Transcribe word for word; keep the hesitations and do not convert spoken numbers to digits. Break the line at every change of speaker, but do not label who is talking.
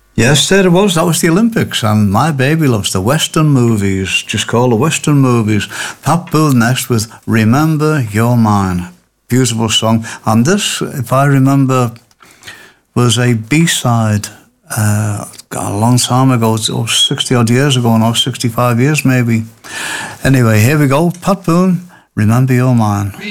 Yes, there it was. That was the Olympics, and my baby loves the Western movies. Just call the Western movies. Pat Boone next with "Remember You're Mine." Beautiful song. And this, if I remember, was a B-side uh, a long time ago, or sixty odd years ago, no, sixty-five years maybe. Anyway, here we go. Pat Boone, "Remember You're Mine."